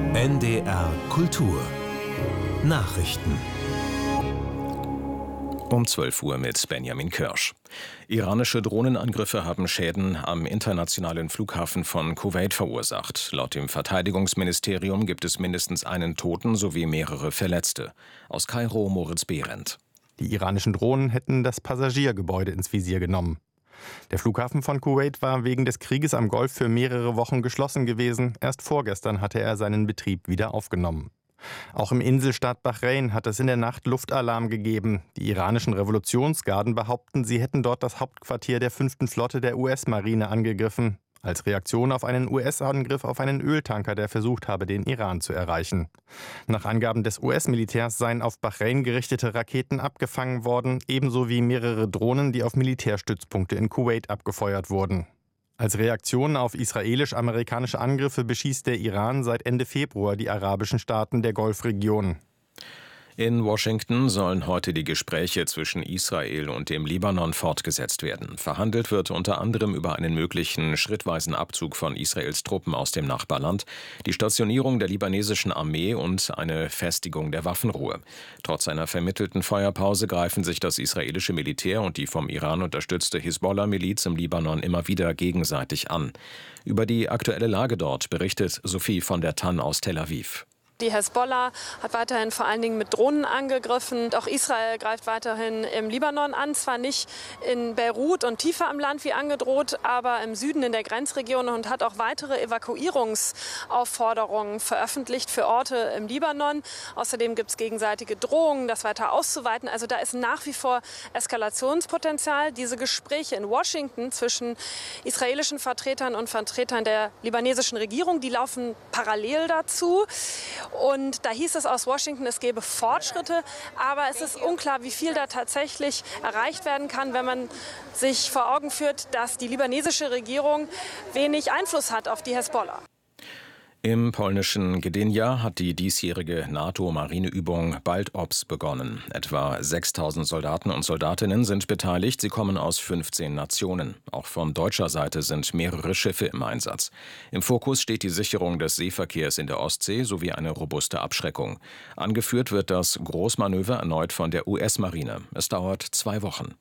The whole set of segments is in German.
NDR Kultur Nachrichten Um 12 Uhr mit Benjamin Kirsch. Iranische Drohnenangriffe haben Schäden am internationalen Flughafen von Kuwait verursacht. Laut dem Verteidigungsministerium gibt es mindestens einen Toten sowie mehrere Verletzte. Aus Kairo Moritz Behrendt. Die iranischen Drohnen hätten das Passagiergebäude ins Visier genommen. Der Flughafen von Kuwait war wegen des Krieges am Golf für mehrere Wochen geschlossen gewesen. Erst vorgestern hatte er seinen Betrieb wieder aufgenommen. Auch im Inselstaat Bahrain hat es in der Nacht Luftalarm gegeben. Die iranischen Revolutionsgarden behaupten, sie hätten dort das Hauptquartier der 5. Flotte der US-Marine angegriffen. Als Reaktion auf einen US-Angriff auf einen Öltanker, der versucht habe, den Iran zu erreichen. Nach Angaben des US-Militärs seien auf Bahrain gerichtete Raketen abgefangen worden, ebenso wie mehrere Drohnen, die auf Militärstützpunkte in Kuwait abgefeuert wurden. Als Reaktion auf israelisch-amerikanische Angriffe beschießt der Iran seit Ende Februar die arabischen Staaten der Golfregion. In Washington sollen heute die Gespräche zwischen Israel und dem Libanon fortgesetzt werden. Verhandelt wird unter anderem über einen möglichen schrittweisen Abzug von Israels Truppen aus dem Nachbarland, die Stationierung der libanesischen Armee und eine Festigung der Waffenruhe. Trotz einer vermittelten Feuerpause greifen sich das israelische Militär und die vom Iran unterstützte Hisbollah-Miliz im Libanon immer wieder gegenseitig an. Über die aktuelle Lage dort berichtet Sophie von der Tann aus Tel Aviv. Die Hisbollah hat weiterhin vor allen Dingen mit Drohnen angegriffen. Auch Israel greift weiterhin im Libanon an. Zwar nicht in Beirut und tiefer am Land wie angedroht, aber im Süden in der Grenzregion und hat auch weitere Evakuierungsaufforderungen veröffentlicht für Orte im Libanon. Außerdem gibt es gegenseitige Drohungen, das weiter auszuweiten. Also da ist nach wie vor Eskalationspotenzial. Diese Gespräche in Washington zwischen israelischen Vertretern und Vertretern der libanesischen Regierung, die laufen parallel dazu. Und da hieß es aus Washington, es gäbe Fortschritte, aber es ist unklar, wie viel da tatsächlich erreicht werden kann, wenn man sich vor Augen führt, dass die libanesische Regierung wenig Einfluss hat auf die Hisbollah. Im polnischen Gdynia hat die diesjährige NATO-Marineübung Baltops begonnen. Etwa 6.000 Soldaten und Soldatinnen sind beteiligt. Sie kommen aus 15 Nationen. Auch von deutscher Seite sind mehrere Schiffe im Einsatz. Im Fokus steht die Sicherung des Seeverkehrs in der Ostsee sowie eine robuste Abschreckung. Angeführt wird das Großmanöver erneut von der US-Marine. Es dauert 2 Wochen.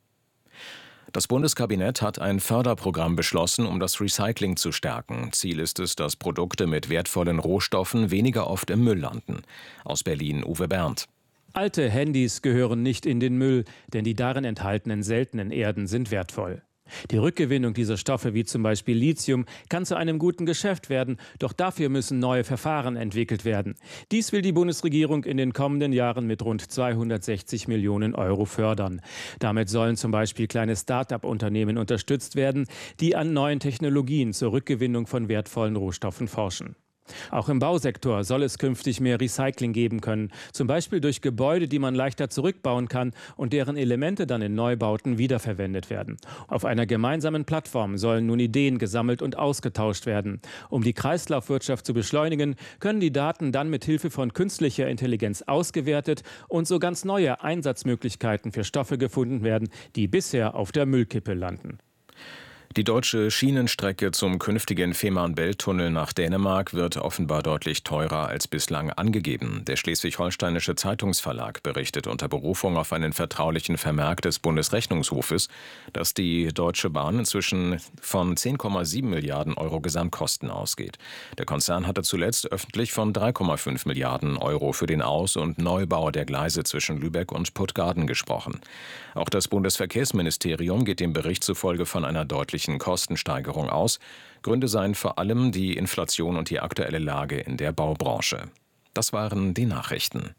Das Bundeskabinett hat ein Förderprogramm beschlossen, um das Recycling zu stärken. Ziel ist es, dass Produkte mit wertvollen Rohstoffen weniger oft im Müll landen. Aus Berlin Uwe Berndt. Alte Handys gehören nicht in den Müll, denn die darin enthaltenen seltenen Erden sind wertvoll. Die Rückgewinnung dieser Stoffe, wie zum Beispiel Lithium, kann zu einem guten Geschäft werden, doch dafür müssen neue Verfahren entwickelt werden. Dies will die Bundesregierung in den kommenden Jahren mit rund 260 Millionen Euro fördern. Damit sollen zum Beispiel kleine Start-up-Unternehmen unterstützt werden, die an neuen Technologien zur Rückgewinnung von wertvollen Rohstoffen forschen. Auch im Bausektor soll es künftig mehr Recycling geben können, zum Beispiel durch Gebäude, die man leichter zurückbauen kann und deren Elemente dann in Neubauten wiederverwendet werden. Auf einer gemeinsamen Plattform sollen nun Ideen gesammelt und ausgetauscht werden. Um die Kreislaufwirtschaft zu beschleunigen, können die Daten dann mit Hilfe von künstlicher Intelligenz ausgewertet und so ganz neue Einsatzmöglichkeiten für Stoffe gefunden werden, die bisher auf der Müllkippe landen. Die deutsche Schienenstrecke zum künftigen Fehmarn-Belt-Tunnel nach Dänemark wird offenbar deutlich teurer als bislang angegeben. Der Schleswig-Holsteinische Zeitungsverlag berichtet unter Berufung auf einen vertraulichen Vermerk des Bundesrechnungshofes, dass die Deutsche Bahn inzwischen von 10,7 Milliarden Euro Gesamtkosten ausgeht. Der Konzern hatte zuletzt öffentlich von 3,5 Milliarden Euro für den Aus- und Neubau der Gleise zwischen Lübeck und Puttgarden gesprochen. Auch das Bundesverkehrsministerium geht dem Bericht zufolge von einer deutlichen Kostensteigerung aus. Gründe seien vor allem die Inflation und die aktuelle Lage in der Baubranche. Das waren die Nachrichten.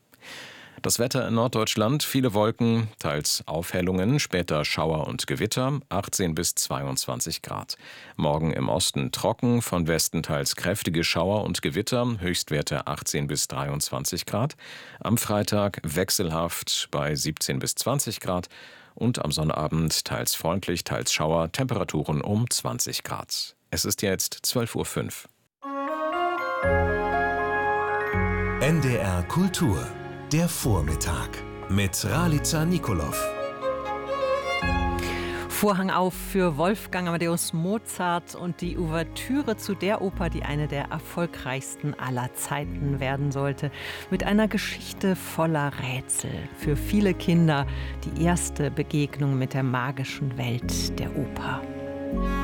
Das Wetter in Norddeutschland, viele Wolken, teils Aufhellungen, später Schauer und Gewitter, 18 bis 22 Grad. Morgen im Osten trocken, von Westen teils kräftige Schauer und Gewitter, Höchstwerte 18 bis 23 Grad. Am Freitag wechselhaft bei 17 bis 20 Grad. Und am Sonnabend teils freundlich, teils Schauer, Temperaturen um 20 Grad. Es ist jetzt 12:05 Uhr. NDR Kultur, der Vormittag mit Ralica Nikolov. Vorhang auf für Wolfgang Amadeus Mozart und die Ouvertüre zu der Oper, die eine der erfolgreichsten aller Zeiten werden sollte. Mit einer Geschichte voller Rätsel. Für viele Kinder die erste Begegnung mit der magischen Welt der Oper.